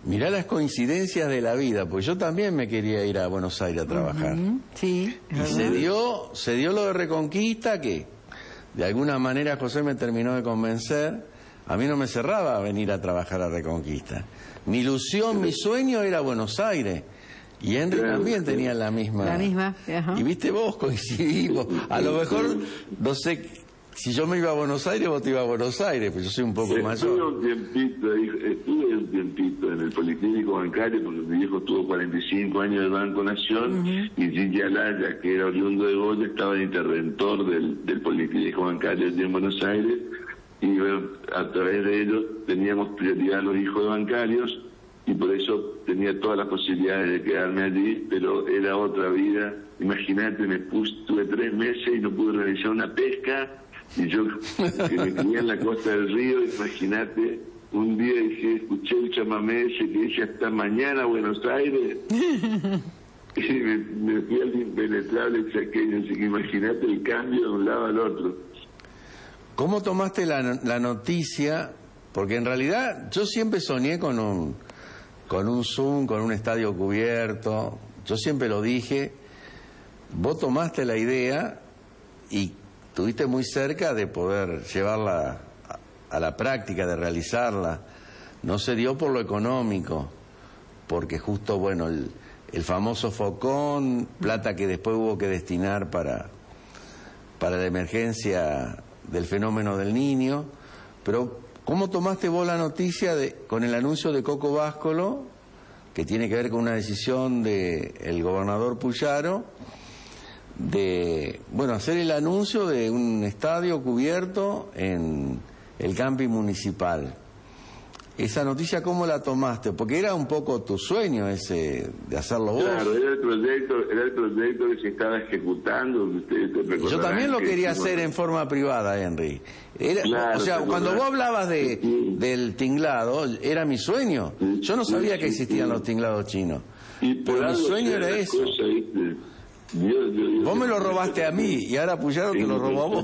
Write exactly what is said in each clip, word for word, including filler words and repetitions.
Mirá las coincidencias de la vida, pues yo también me quería ir a Buenos Aires a trabajar. Uh-huh. Sí. Y se dio, se dio lo de Reconquista, que de alguna manera José me terminó de convencer. A mí no me cerraba venir a trabajar a Reconquista. Mi ilusión, mi sueño era Buenos Aires. Y Henry también tenía la misma. La misma, ajá. Y viste vos, coincidimos. A lo mejor, no sé, si yo me iba a Buenos Aires, vos te ibas a Buenos Aires, pues yo soy un poco estuve mayor. Un tiempito, estuve un tiempito en el Politécnico Bancario, porque mi viejo estuvo cuarenta y cinco años en el Banco Nación, uh-huh. y Gigi Alaya, que era oriundo de Goya, estaba de interventor del, del Politécnico Bancario allí en Buenos Aires, y bueno, a través de ellos teníamos prioridad los hijos de bancarios, y por eso tenía todas las posibilidades de quedarme allí, pero era otra vida. Imagínate, me puse, tuve tres meses y no pude realizar una pesca, y yo que me crié en la costa del río, imagínate, un día dije, escuché el chamamé ese que dice hasta mañana Buenos Aires, y me, me fui al impenetrable chaqueño, así que imagínate el cambio de un lado al otro. ¿Cómo tomaste la, la noticia? Porque en realidad yo siempre soñé con un... con un Zoom, con un estadio cubierto. Yo siempre lo dije. Vos tomaste la idea y estuviste muy cerca de poder llevarla a, a la práctica, de realizarla. No se dio por lo económico, porque justo, bueno, el, el famoso Focón, plata que después hubo que destinar para, para la emergencia del fenómeno del Niño. Pero ¿cómo tomaste vos la noticia de, con el anuncio de Coco Báscolo, que tiene que ver con una decisión del gobernador Puyaro, de, bueno, hacer el anuncio de un estadio cubierto en el camping municipal? Esa noticia, ¿cómo la tomaste? Porque era un poco tu sueño ese de hacerlo vos. Claro, era el proyecto, era el proyecto que se estaba ejecutando. Ustedes te Yo también lo quería hacer en forma privada, Henry. Era, claro, o sea, cuando vos hablabas de, sí. del tinglado, era mi sueño. Yo no sabía que existían los tinglados chinos. Y pero mi sueño era eso. Cosa, ¿viste? Dios, Dios, Dios, vos me lo robaste a mí y ahora Puyaro te lo robó a vos.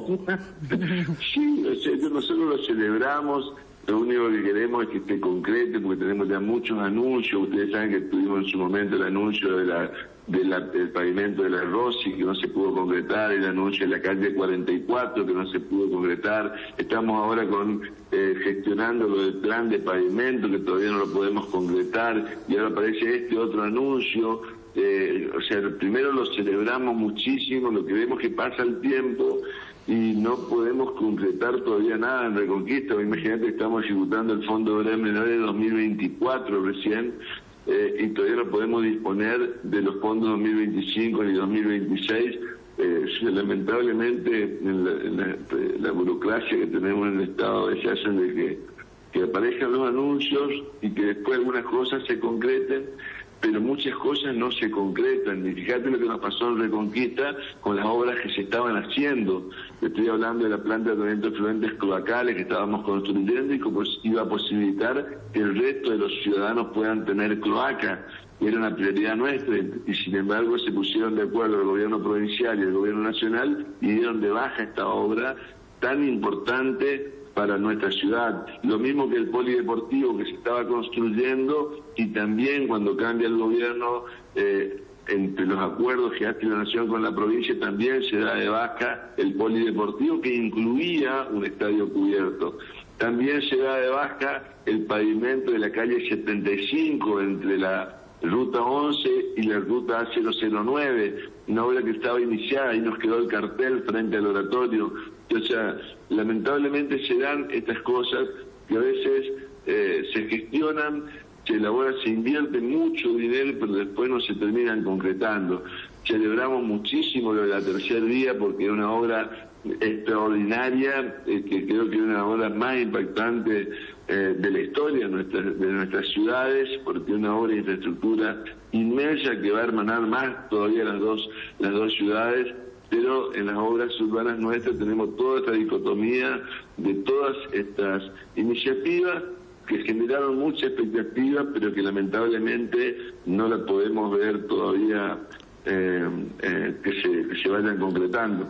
Sí, nosotros lo celebramos. Lo único que queremos es que esté concreto, porque tenemos ya muchos anuncios. Ustedes saben que tuvimos en su momento el anuncio de la, de la, del pavimento de la Rossi, que no se pudo concretar, el anuncio de la calle cuarenta y cuatro, que no se pudo concretar. Estamos ahora con eh, gestionando lo del plan de pavimento, que todavía no lo podemos concretar, y ahora aparece este otro anuncio. Eh, o sea, primero lo celebramos muchísimo, lo que vemos que pasa el tiempo y no podemos concretar todavía nada en Reconquista. Imagínate que estamos ejecutando el Fondo de Obras Menores de dos mil veinticuatro recién, eh, y todavía no podemos disponer de los fondos dos mil veinticinco ni dos mil veintiséis. Eh, lamentablemente en la, en la, la burocracia que tenemos en el Estado se hacen de que, que aparezcan los anuncios y que después algunas cosas se concreten, pero muchas cosas no se concretan. Y fíjate lo que nos pasó en Reconquista con las obras que se estaban haciendo. Estoy hablando de la planta de tratamiento de fluentes cloacales que estábamos construyendo y que iba a posibilitar que el resto de los ciudadanos puedan tener cloaca. Era una prioridad nuestra, y sin embargo se pusieron de acuerdo el gobierno provincial y el gobierno nacional y dieron de baja esta obra tan importante para nuestra ciudad. Lo mismo que el polideportivo que se estaba construyendo, y también cuando cambia el gobierno, eh, entre los acuerdos que hace la Nación con la provincia, también se da de baja el polideportivo, que incluía un estadio cubierto. También se da de baja el pavimento de la calle setenta y cinco entre la Ruta once y la Ruta A cero cero nueve, una obra que estaba iniciada y nos quedó el cartel frente al oratorio. O sea, lamentablemente se dan estas cosas que a veces eh, se gestionan, se elabora, se invierte mucho dinero, pero después no se terminan concretando. Celebramos muchísimo lo de la tercer vía porque es una obra extraordinaria, eh, que creo que es una obra más impactante eh, de la historia de nuestras, de nuestras ciudades, porque es una obra de infraestructura inmensa que va a hermanar más todavía las dos, las dos ciudades. Pero en las obras urbanas nuestras tenemos toda esta dicotomía de todas estas iniciativas que generaron mucha expectativa, pero que lamentablemente no la podemos ver todavía eh, eh, que, se, que se vayan concretando.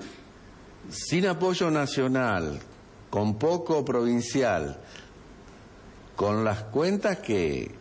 Sin apoyo nacional, con poco provincial, con las cuentas que,